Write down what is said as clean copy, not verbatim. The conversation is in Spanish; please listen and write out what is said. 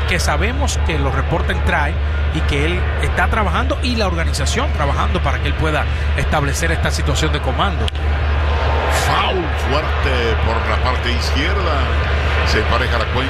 que sabemos que los reportes trae y que él está trabajando y la organización trabajando para que él pueda establecer esta situación de comando. Foul fuerte por la parte izquierda. Se empareja la cuenta.